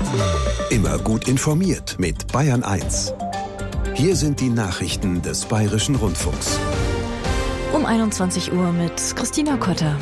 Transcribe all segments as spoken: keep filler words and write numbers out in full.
Immer gut informiert mit Bayern eins. Hier sind die Nachrichten des Bayerischen Rundfunks. Um einundzwanzig Uhr mit Christina Kotter.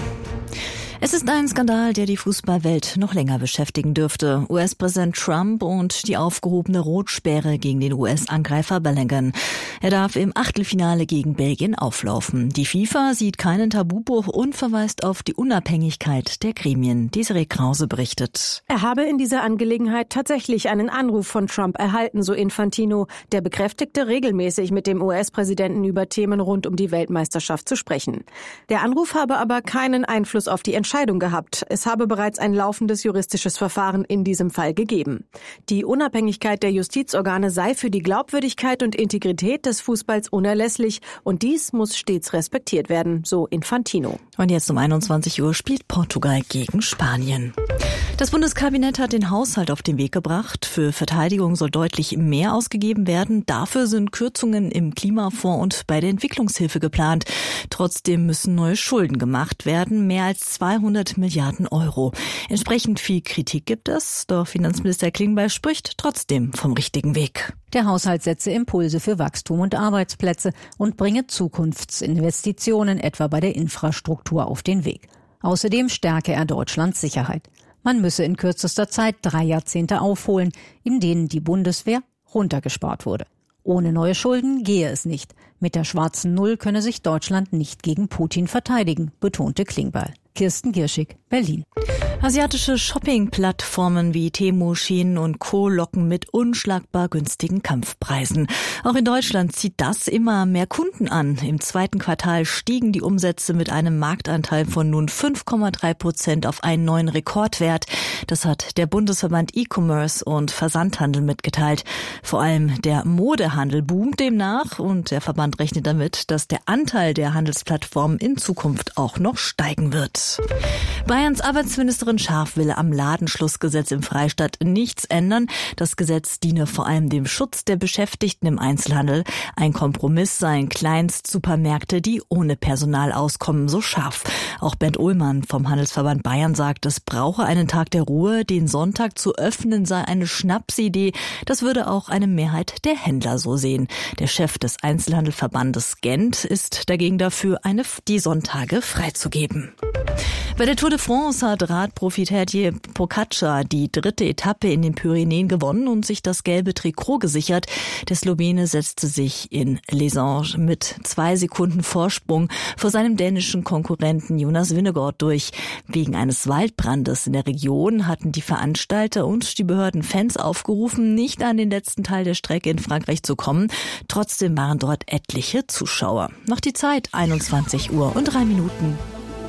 Es ist ein Skandal, der die Fußballwelt noch länger beschäftigen dürfte. U S-Präsident Trump und die aufgehobene Rotsperre gegen den U S-Angreifer Balogun. Er darf im Achtelfinale gegen Belgien auflaufen. Die FIFA sieht keinen Tabubruch und verweist auf die Unabhängigkeit der Gremien. Desiree Krause berichtet. Er habe in dieser Angelegenheit tatsächlich einen Anruf von Trump erhalten, so Infantino. Der bekräftigte, regelmäßig mit dem U S-Präsidenten über Themen rund um die Weltmeisterschaft zu sprechen. Der Anruf habe aber keinen Einfluss auf die Entscheidung Entscheidung gehabt. Es habe bereits ein laufendes juristisches Verfahren in diesem Fall gegeben. Die Unabhängigkeit der Justizorgane sei für die Glaubwürdigkeit und Integrität des Fußballs unerlässlich und dies muss stets respektiert werden, so Infantino. Und jetzt um einundzwanzig Uhr spielt Portugal gegen Spanien. Das Bundeskabinett hat den Haushalt auf den Weg gebracht. Für Verteidigung soll deutlich mehr ausgegeben werden. Dafür sind Kürzungen im Klimafonds und bei der Entwicklungshilfe geplant. Trotzdem müssen neue Schulden gemacht werden. Mehr als zweihundert Milliarden Euro. Entsprechend viel Kritik gibt es. Doch Finanzminister Klingbeil spricht trotzdem vom richtigen Weg. Der Haushalt setze Impulse für Wachstum und Arbeitsplätze und bringe Zukunftsinvestitionen etwa bei der Infrastruktur auf den Weg. Außerdem stärke er Deutschlands Sicherheit. Man müsse in kürzester Zeit drei Jahrzehnte aufholen, in denen die Bundeswehr runtergespart wurde. Ohne neue Schulden gehe es nicht. Mit der schwarzen Null könne sich Deutschland nicht gegen Putin verteidigen, betonte Klingbeil. Kirsten Gierschig, Berlin. Asiatische Shopping-Plattformen wie Temu, Shein und Co. locken mit unschlagbar günstigen Kampfpreisen. Auch in Deutschland zieht das immer mehr Kunden an. Im zweiten Quartal stiegen die Umsätze mit einem Marktanteil von nun fünf Komma drei Prozent auf einen neuen Rekordwert. Das hat der Bundesverband E-Commerce und Versandhandel mitgeteilt. Vor allem der Modehandel boomt demnach und der Verband rechnet damit, dass der Anteil der Handelsplattformen in Zukunft auch noch steigen wird. Bayerns Arbeitsministerin Scharf will am Ladenschlussgesetz im Freistaat nichts ändern. Das Gesetz diene vor allem dem Schutz der Beschäftigten im Einzelhandel. Ein Kompromiss seien Kleinstsupermärkte, die ohne Personal auskommen, so Scharf. Auch Bernd Ohlmann vom Handelsverband Bayern sagt, es brauche einen Tag der Ruhe. Den Sonntag zu öffnen sei eine Schnapsidee. Das würde auch eine Mehrheit der Händler so sehen. Der Chef des Einzelhandelverbandes Gent ist dagegen dafür, eine, die Sonntage freizugeben. Bei der Tour de France hat Radprofi Tadej Pogačar die dritte Etappe in den Pyrenäen gewonnen und sich das gelbe Trikot gesichert. Der Slowene setzte sich in Lesange mit zwei Sekunden Vorsprung vor seinem dänischen Konkurrenten Jonas Vingegaard durch. Wegen eines Waldbrandes in der Region hatten die Veranstalter und die Behörden Fans aufgerufen, nicht an den letzten Teil der Strecke in Frankreich zu kommen. Trotzdem waren dort etliche Zuschauer. Noch die Zeit, einundzwanzig Uhr und drei Minuten.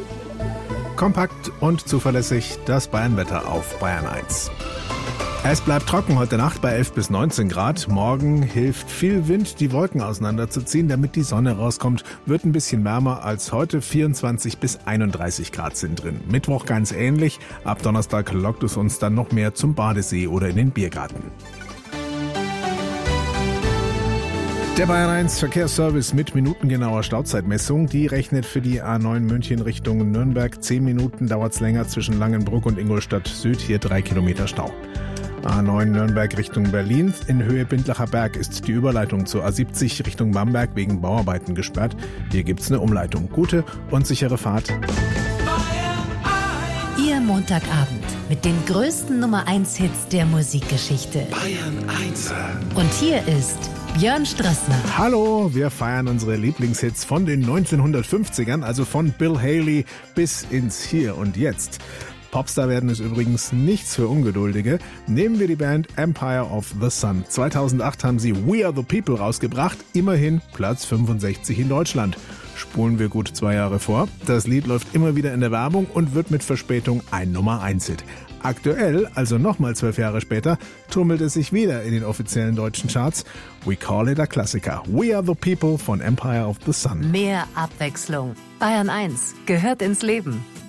Kompakt und zuverlässig das Bayernwetter auf Bayern eins. Es bleibt trocken heute Nacht bei elf bis neunzehn Grad. Morgen hilft viel Wind, die Wolken auseinanderzuziehen, damit die Sonne rauskommt. Wird ein bisschen wärmer als heute. vierundzwanzig bis einunddreißig Grad sind drin. Mittwoch ganz ähnlich. Ab Donnerstag lockt es uns dann noch mehr zum Badesee oder in den Biergarten. Der Bayern eins Verkehrsservice mit minutengenauer Stauzeitmessung, die rechnet für die A neun München Richtung Nürnberg. Zehn Minuten dauert's länger zwischen Langenbrück und Ingolstadt Süd, hier drei Kilometer Stau. A neun Nürnberg Richtung Berlin, in Höhe Bindlacher Berg ist die Überleitung zur A siebzig Richtung Bamberg wegen Bauarbeiten gesperrt. Hier gibt's eine Umleitung. Gute und sichere Fahrt. Ihr Montagabend mit den größten Nummer eins Hits der Musikgeschichte. Bayern eins. Und hier ist Björn Strassner. Hallo, wir feiern unsere Lieblingshits von den neunzehnhundertfünfzigern, also von Bill Haley bis ins Hier und Jetzt. Popstar werden ist übrigens nichts für Ungeduldige. Nehmen wir die Band Empire of the Sun. zweitausendacht haben sie We Are the People rausgebracht, immerhin Platz fünfundsechzig in Deutschland. Spulen wir gut zwei Jahre vor. Das Lied läuft immer wieder in der Werbung und wird mit Verspätung ein Nummer eins Hit. Aktuell, also nochmal zwölf Jahre später, tummelt es sich wieder in den offiziellen deutschen Charts. We call it a Klassiker. We Are the People von Empire of the Sun. Mehr Abwechslung. Bayern eins gehört ins Leben.